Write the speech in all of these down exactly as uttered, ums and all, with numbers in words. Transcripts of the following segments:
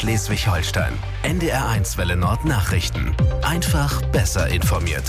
Schleswig-Holstein. N D R eins Welle Nord Nachrichten. Einfach besser informiert.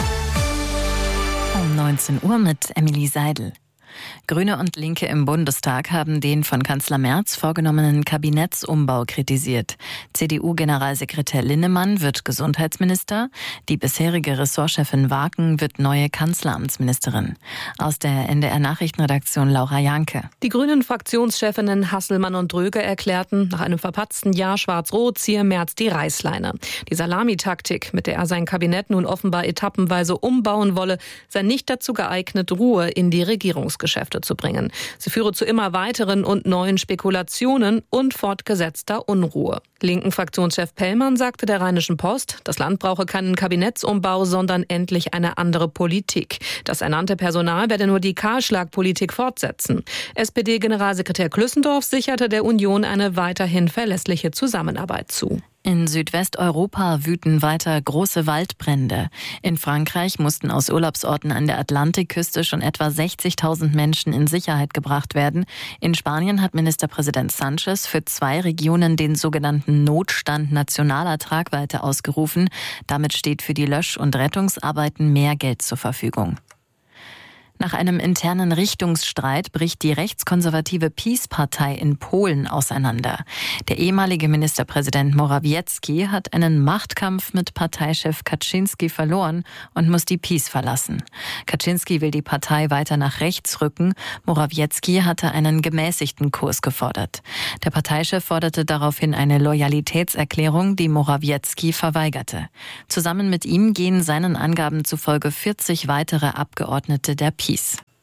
Um neunzehn Uhr mit Emily Seidel. Grüne und Linke im Bundestag haben den von Kanzler Merz vorgenommenen Kabinettsumbau kritisiert. C D U-Generalsekretär Linnemann wird Gesundheitsminister, die bisherige Ressortchefin Waken wird neue Kanzleramtsministerin. Aus der N D R-Nachrichtenredaktion Laura Janke. Die Grünen-Fraktionschefinnen Hasselmann und Dröge erklärten, nach einem verpatzten Jahr Schwarz-Rot ziehe Merz die Reißleine. Die Salamitaktik, mit der er sein Kabinett nun offenbar etappenweise umbauen wolle, sei nicht dazu geeignet, Ruhe in die Regierungsgeschäfte zu bringen. Sie führe zu immer weiteren und neuen Spekulationen und fortgesetzter Unruhe. Linken Fraktionschef Pellmann sagte der Rheinischen Post, das Land brauche keinen Kabinettsumbau, sondern endlich eine andere Politik. Das ernannte Personal werde nur die Kahlschlagpolitik fortsetzen. S P D-Generalsekretär Klüssendorf sicherte der Union eine weiterhin verlässliche Zusammenarbeit zu. In Südwesteuropa wüten weiter große Waldbrände. In Frankreich mussten aus Urlaubsorten an der Atlantikküste schon etwa sechzigtausend Menschen in Sicherheit gebracht werden. In Spanien hat Ministerpräsident Sánchez für zwei Regionen den sogenannten Notstand nationaler Tragweite ausgerufen. Damit steht für die Lösch- und Rettungsarbeiten mehr Geld zur Verfügung. Nach einem internen Richtungsstreit bricht die rechtskonservative PiS-Partei in Polen auseinander. Der ehemalige Ministerpräsident Morawiecki hat einen Machtkampf mit Parteichef Kaczynski verloren und muss die PiS verlassen. Kaczynski will die Partei weiter nach rechts rücken. Morawiecki hatte einen gemäßigten Kurs gefordert. Der Parteichef forderte daraufhin eine Loyalitätserklärung, die Morawiecki verweigerte. Zusammen mit ihm gehen seinen Angaben zufolge vierzig weitere Abgeordnete der PiS.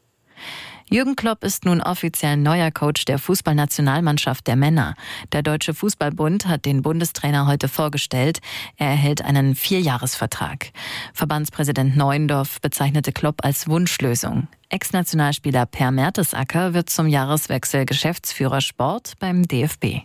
Jürgen Klopp ist nun offiziell neuer Coach der Fußballnationalmannschaft der Männer. Der Deutsche Fußballbund hat den Bundestrainer heute vorgestellt. Er erhält einen Vierjahresvertrag. Verbandspräsident Neuendorf bezeichnete Klopp als Wunschlösung. Ex-Nationalspieler Per Mertesacker wird zum Jahreswechsel Geschäftsführer Sport beim D F B.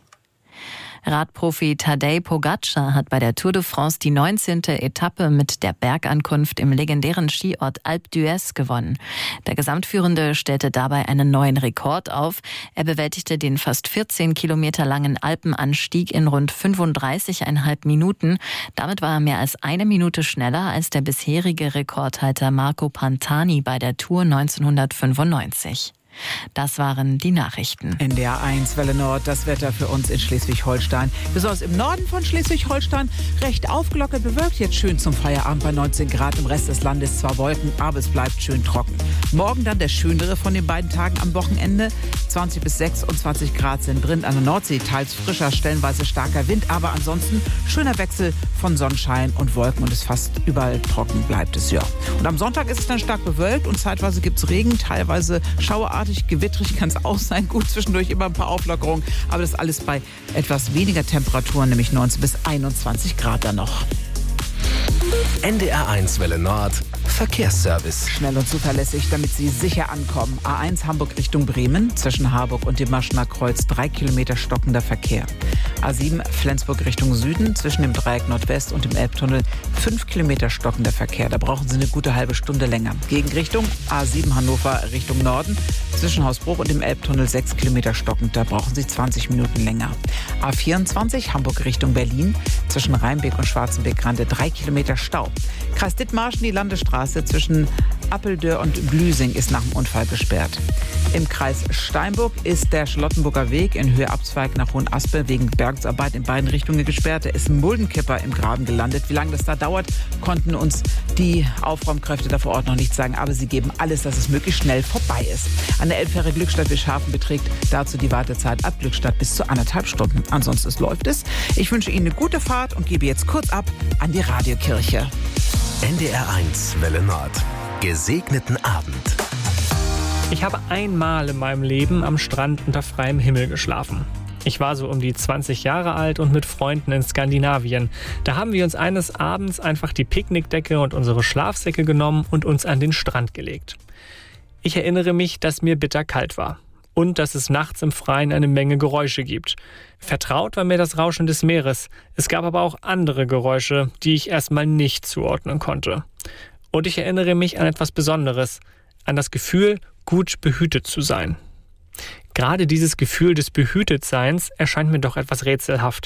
Radprofi Tadej Pogačar hat bei der Tour de France die neunzehnte Etappe mit der Bergankunft im legendären Skiort Alpe d'Huez gewonnen. Der Gesamtführende stellte dabei einen neuen Rekord auf. Er bewältigte den fast vierzehn Kilometer langen Alpenanstieg in rund fünfunddreißig Komma fünf Minuten. Damit war er mehr als eine Minute schneller als der bisherige Rekordhalter Marco Pantani bei der Tour neunzehnhundertfünfundneunzig. Das waren die Nachrichten. N D R eins Welle Nord, das Wetter für uns in Schleswig-Holstein. Besonders im Norden von Schleswig-Holstein recht aufgelockert bewölkt. Jetzt schön zum Feierabend bei neunzehn Grad. Im Rest des Landes zwar Wolken, aber es bleibt schön trocken. Morgen dann der schönere von den beiden Tagen am Wochenende. zwanzig bis sechsundzwanzig Grad sind drin. An der Nordsee teils frischer, stellenweise starker Wind. Aber ansonsten schöner Wechsel von Sonnenschein und Wolken. Und es fast überall trocken bleibt es, ja. Und am Sonntag ist es dann stark bewölkt und zeitweise gibt es Regen, teilweise schauerartig. Gewittrig kann es auch sein. Gut, zwischendurch immer ein paar Auflockerungen. Aber das alles bei etwas weniger Temperaturen, nämlich neunzehn bis einundzwanzig Grad dann noch. N D R eins Welle Nord Verkehrsservice. Schnell und zuverlässig, damit Sie sicher ankommen. A eins Hamburg Richtung Bremen, zwischen Harburg und dem Maschner Kreuz drei Kilometer stockender Verkehr. A sieben Flensburg Richtung Süden, zwischen dem Dreieck Nordwest und dem Elbtunnel fünf Kilometer stockender Verkehr. Da brauchen Sie eine gute halbe Stunde länger. Gegenrichtung A sieben Hannover Richtung Norden, zwischen Hausbruch und dem Elbtunnel sechs Kilometer stockend. Da brauchen Sie zwanzig Minuten länger. A vierundzwanzig Hamburg Richtung Berlin, zwischen Rheinbeck und Schwarzenbeck-Rande drei Kilometer Stau. Kreis Dithmarschen, die Landesstraße zwischen Appeldörr und Blüsing ist nach dem Unfall gesperrt. Im Kreis Steinburg ist der Charlottenburger Weg in Höhe Abzweig nach Hohenaspel wegen Bergungsarbeit in beiden Richtungen gesperrt. Da ist ein Muldenkipper im Graben gelandet. Wie lange das da dauert, konnten uns die Aufräumkräfte da vor Ort noch nicht sagen. Aber sie geben alles, dass es möglichst schnell vorbei ist. An der Elbfähre Glückstadt-Wischhafen beträgt dazu die Wartezeit ab Glückstadt bis zu anderthalb Stunden. Ansonsten läuft es. Ich wünsche Ihnen eine gute Fahrt und gebe jetzt kurz ab an die Radiokirche. N D R eins Welle Nord. Gesegneten Abend. Ich habe einmal in meinem Leben am Strand unter freiem Himmel geschlafen. Ich war so um die zwanzig Jahre alt und mit Freunden in Skandinavien. Da haben wir uns eines Abends einfach die Picknickdecke und unsere Schlafsäcke genommen und uns an den Strand gelegt. Ich erinnere mich, dass mir bitterkalt war. Und dass es nachts im Freien eine Menge Geräusche gibt. Vertraut war mir das Rauschen des Meeres. Es gab aber auch andere Geräusche, die ich erstmal nicht zuordnen konnte. Und ich erinnere mich an etwas Besonderes, an das Gefühl, gut behütet zu sein. Gerade dieses Gefühl des Behütetseins erscheint mir doch etwas rätselhaft.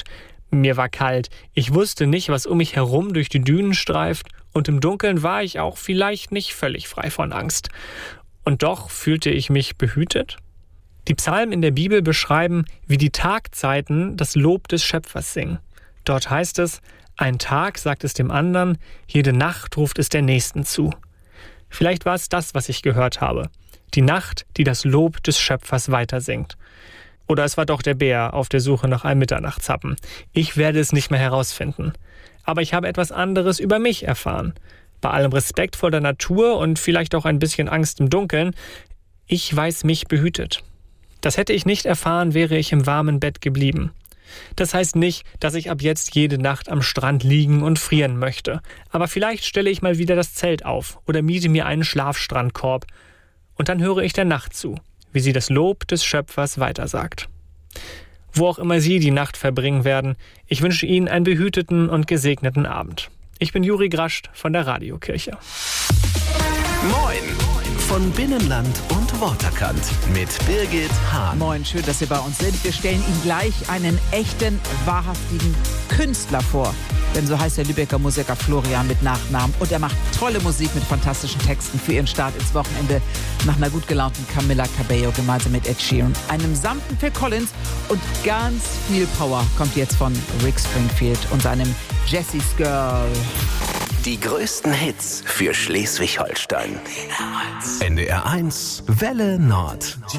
Mir war kalt, ich wusste nicht, was um mich herum durch die Dünen streift, und im Dunkeln war ich auch vielleicht nicht völlig frei von Angst. Und doch fühlte ich mich behütet. Die Psalmen in der Bibel beschreiben, wie die Tagzeiten das Lob des Schöpfers singen. Dort heißt es, ein Tag sagt es dem anderen, jede Nacht ruft es der Nächsten zu. Vielleicht war es das, was ich gehört habe. Die Nacht, die das Lob des Schöpfers weitersingt. Oder es war doch der Bär auf der Suche nach einem Mitternachtshappen. Ich werde es nicht mehr herausfinden. Aber ich habe etwas anderes über mich erfahren. Bei allem Respekt vor der Natur und vielleicht auch ein bisschen Angst im Dunkeln, ich weiß mich behütet. Das hätte ich nicht erfahren, wäre ich im warmen Bett geblieben. Das heißt nicht, dass ich ab jetzt jede Nacht am Strand liegen und frieren möchte. Aber vielleicht stelle ich mal wieder das Zelt auf oder miete mir einen Schlafstrandkorb. Und dann höre ich der Nacht zu, wie sie das Lob des Schöpfers weitersagt. Wo auch immer Sie die Nacht verbringen werden, ich wünsche Ihnen einen behüteten und gesegneten Abend. Ich bin Juri Grascht von der Radiokirche. Moin von Binnenland und Waterkant mit Birgit Hahn. Moin, schön, dass Sie bei uns sind. Wir stellen Ihnen gleich einen echten, wahrhaftigen Künstler vor. Denn so heißt der Lübecker Musiker Florian mit Nachnamen. Und er macht tolle Musik mit fantastischen Texten für Ihren Start ins Wochenende nach einer gut gelaunten Camila Cabello gemeinsam mit Ed Sheeran, einem sanften Phil Collins und ganz viel Power kommt jetzt von Rick Springfield und seinem Jessie's Girl. Die größten Hits für Schleswig-Holstein. N D R eins Welle Nord.